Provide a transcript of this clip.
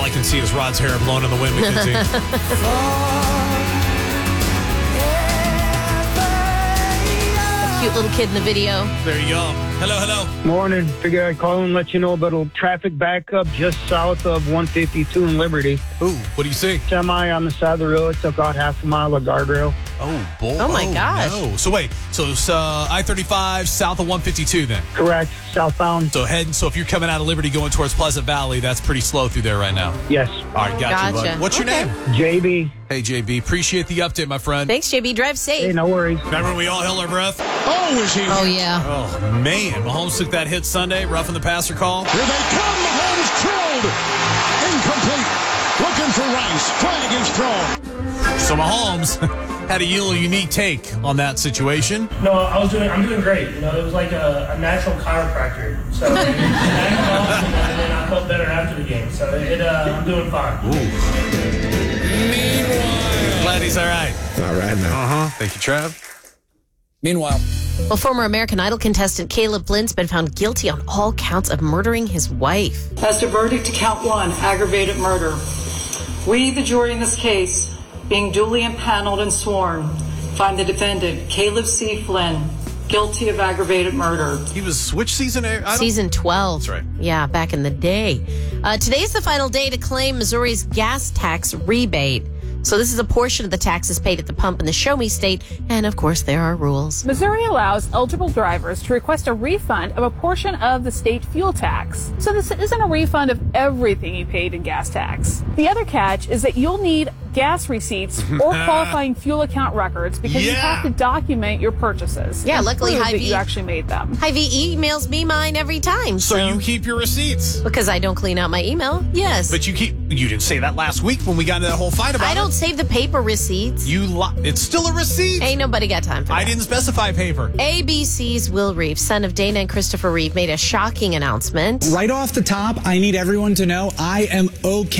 I can see is Rod's hair blowing in the wind, Mackenzie. Cute little kid in the video. There you go. Hello. Morning. Figure I'd call and let you know about a traffic backup just south of 152 in Liberty. Ooh, what do you see? Semi on the side of the road took out half a mile of guardrail. Oh, boy. Oh, my gosh. No. So wait, it's I-35 south of 152 then? Correct. Southbound. So if you're coming out of Liberty going towards Pleasant Valley, that's pretty slow through there right now. Yes. All right, got you, bud. What's your name? JB. Hey, JB. Appreciate the update, my friend. Thanks, JB. Drive safe. Hey, no worries. Remember when we all held our breath? Oh, is he? Oh, yeah. Oh, man. Mahomes took that hit Sunday, roughing the passer call. Here they come. Mahomes drilled. Incomplete. Looking for Rice. Flag is thrown. So Mahomes had a little unique take on that situation. No, I'm doing great. You know, it was like a natural chiropractor. So and then I felt better after the game. So I'm doing fine. Meanwhile, glad he's all right. All right now. Thank you, Trav. Meanwhile. Well, former American Idol contestant Caleb Blint's been found guilty on all counts of murdering his wife. As to verdict to count 1, aggravated murder. We, the jury in this case, being duly impaneled and sworn, find the defendant, Caleb C. Flynn, guilty of aggravated murder. He was which season? Season 12. That's right. Yeah, back in the day. Today's the final day to claim Missouri's gas tax rebate. So this is a portion of the taxes paid at the pump in the Show Me state. And, of course, there are rules. Missouri allows eligible drivers to request a refund of a portion of the state fuel tax. So this isn't a refund of everything you paid in gas tax. The other catch is that you'll need gas receipts or qualifying fuel account records because you have to document your purchases. Yeah, luckily prove that Hy-Vee you actually made them. Hy-Vee emails me mine every time. So you keep your receipts. Because I don't clean out my email. Yes. But you didn't say that last week when we got into that whole fight about it. I don't save the paper receipts. It's still a receipt. Ain't nobody got time for that. I didn't specify paper. ABC's Will Reeve, son of Dana and Christopher Reeve, made a shocking announcement. Right off the top, I need everyone to know I am okay.